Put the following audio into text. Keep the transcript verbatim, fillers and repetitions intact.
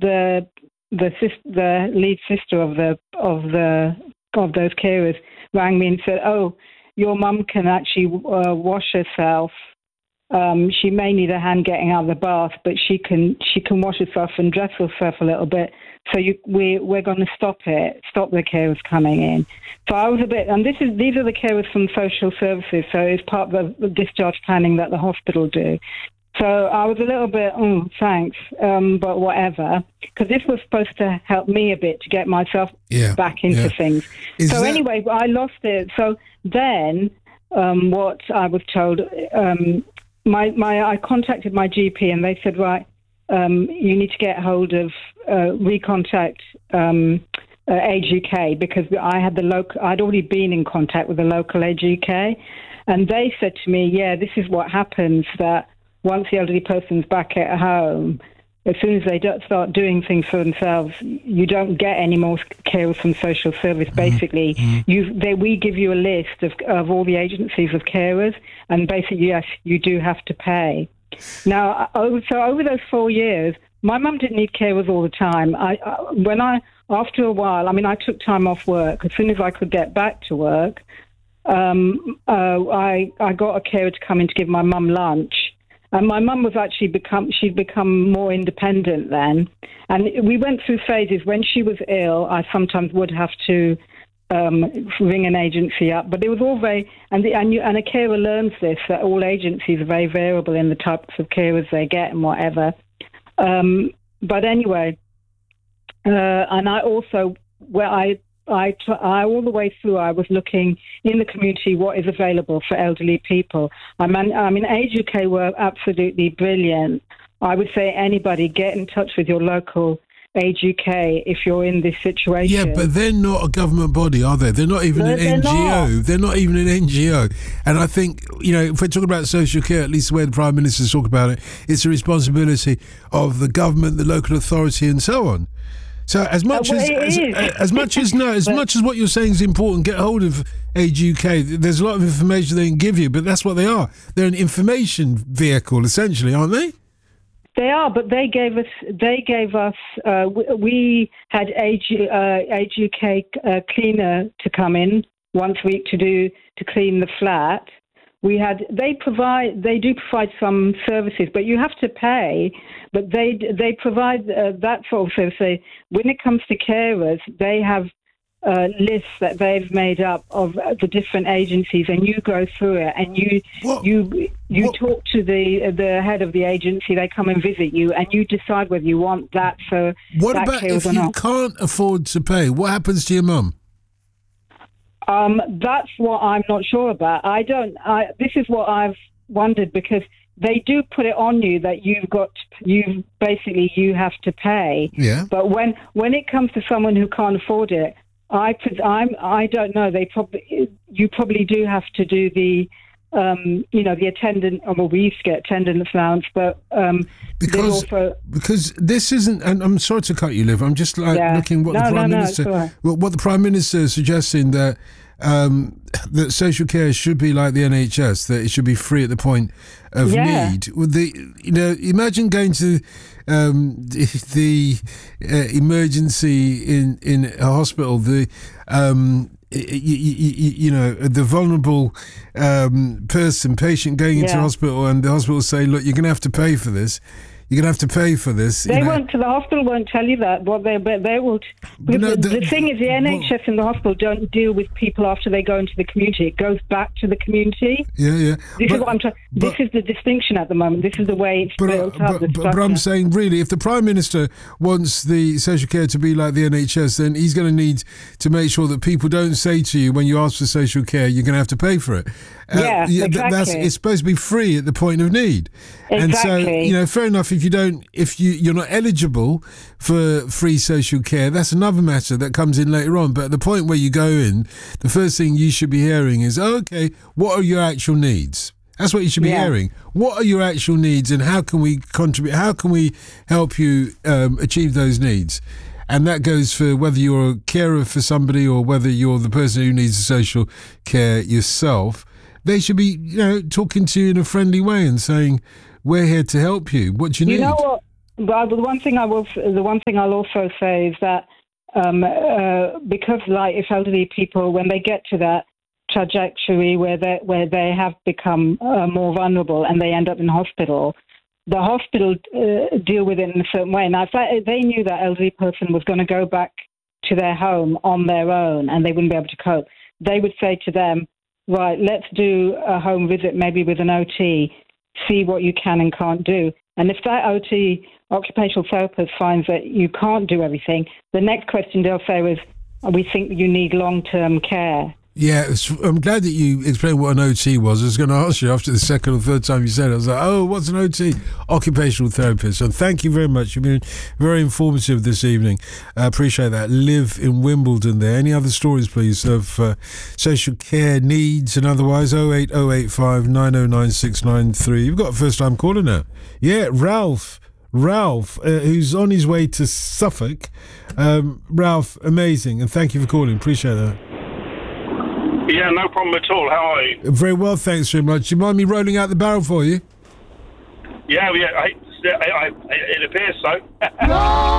the the sis- the lead sister of the of the of those carers rang me and said, "Oh, your mum can actually uh, wash herself. Um, she may need a hand getting out of the bath, but she can she can wash herself and dress herself a little bit. So you, we we're going to stop it, stop the carers coming in." So I was a bit, and this is these are the carers from social services, so it's part of the discharge planning that the hospital do. So I was a little bit, oh, thanks, um, but whatever, because this was supposed to help me a bit to get myself yeah, back into yeah. things. Is so that... anyway, I lost it. So then, um, what I was told, um, my my I contacted my G P and they said, right, um, you need to get hold of uh, recontact um, uh, Age U K, because I had the local. I'd already been in contact with the local Age U K, and they said to me, yeah, this is what happens that. Once the elderly person's back at home, as soon as they do start doing things for themselves, you don't get any more carers from social service. Basically, mm-hmm. you they we give you a list of of all the agencies of carers, and basically, yes, you do have to pay. Now, so over those four years, my mum didn't need carers all the time. I, I when I after a while, I mean, I took time off work as soon as I could get back to work. Um, uh, I I got a carer to come in to give my mum lunch. And my mum was actually become, she'd become more independent then. And we went through phases. When she was ill, I sometimes would have to um, ring an agency up. But it was all very, and, the, and, you, and a carer learns this, that all agencies are very variable in the types of carers they get and whatever. Um, but anyway, uh, and I also, where I, I, I, all the way through, I was looking in the community what is available for elderly people. I mean, I mean, Age U K were absolutely brilliant. I would say anybody, get in touch with your local Age U K if you're in this situation. Yeah, but they're not a government body, are they? They're not even no, an N G O. Not. They're not even an N G O. And I think, you know, if we're talking about social care, at least the way the Prime Minister's talk about it, it's a responsibility of the government, the local authority, and so on. So as much uh, well, as, as as much as no, as but, much as what you're saying is important, get hold of Age U K. There's a lot of information they can give you, but that's what they are. They're an information vehicle, essentially, aren't they? They are, but they gave us. They gave us. Uh, we, we had Age uh, Age U K uh, cleaner to come in once a week to do to clean the flat. We had. They provide. They do provide some services, but you have to pay. But they they provide uh, that sort of service. They, when it comes to carers, they have uh, lists that they've made up of the different agencies, and you go through it, and you what? you you what? talk to the the head of the agency. They come and visit you, and you decide whether you want that. So what that about if or you not. can't afford to pay? What happens to your mum? Um, that's what I'm not sure about. I don't. I, this is what I've wondered, because they do put it on you that you've got, you basically you have to pay. Yeah. But when when it comes to someone who can't afford it, I I'm I don't know. They probably you probably do have to do the. Um, you know, the attendant, well, we used to get attendance allowance, but um, because also, because this isn't, and I'm sorry to cut you, Liv, I'm just like yeah. looking what no, the Prime no, Minister, no, right. what, what the Prime Minister is suggesting, that um, that social care should be like the N H S, that it should be free at the point of yeah. need. With the, you know, imagine going to um, the, the uh, emergency in in a hospital, the um, You, you, you know, the vulnerable um, person, patient going into yeah. hospital, and the hospital say, look, you're going to have to pay for this. You're going to have to pay for this. They you know. won't. The hospital won't tell you that. What they, but they will. But no, the, the, the thing is, the N H S well, and the hospital don't deal with people after they go into the community. It goes back to the community. Yeah, yeah. This but, is what I'm trying. This but, is the distinction at the moment. This is the way it's but, built uh, up. But, but, but I'm saying, really, if the Prime Minister wants the social care to be like the N H S, then he's going to need to make sure that people don't say to you when you ask for social care, you're going to have to pay for it. Uh, yeah, yeah, exactly. That's, it's supposed to be free at the point of need. Exactly. And so, you know, fair enough, if you don't, if you, you're not eligible for free social care, that's another matter that comes in later on. But at the point where you go in, the first thing you should be hearing is, oh, okay, what are your actual needs? That's what you should be yeah. hearing. What are your actual needs, and how can we contribute? How can we help you um, achieve those needs? And that goes for whether you're a carer for somebody or whether you're the person who needs the social care yourself. They should be, you know, talking to you in a friendly way and saying, we're here to help you. What do you need? You know what? Well, the one thing I will, the one thing I'll also say is that um, uh, because, like, if elderly people, when they get to that trajectory where they where they have become uh, more vulnerable and they end up in hospital, the hospital uh, deal with it in a certain way. Now, if that, they knew that elderly person was going to go back to their home on their own and they wouldn't be able to cope, they would say to them, right, let's do a home visit, maybe with an O T, see what you can and can't do. And if that O T, occupational therapist, finds that you can't do everything, the next question they'll say is, we think you need long-term care. Yeah, it's, I'm glad that you explained what an O T was. I was going to ask you after the second or third time you said it. I was like, oh, what's an O T? Occupational therapist. So thank you very much. You've been very informative this evening. I appreciate that. Live in Wimbledon there. Any other stories, please, of uh, social care needs and otherwise? oh eight oh eight five nine oh nine six nine three. You've got a first-time caller now. Yeah, Ralph. Ralph, uh, who's on his way to Suffolk. Um, Ralph, amazing. And thank you for calling. Appreciate that. Yeah, no problem at all. How are you? Very well, thanks very much. Do you mind me rolling out the barrel for you? Yeah, yeah. I, I, I, it appears so.